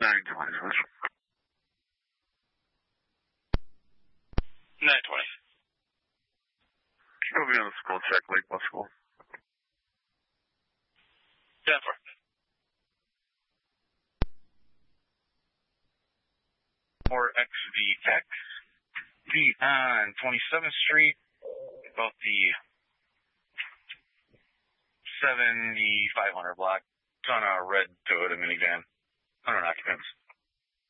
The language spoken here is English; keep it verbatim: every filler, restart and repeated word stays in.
nine twenty, switch. nine twenty. She'll be on the school check, Lake Bus School. ten four. four X V X. Be on twenty-seventh Street, about the seventy-five hundred block. It's on a red Toyota minivan. one hundred occupants.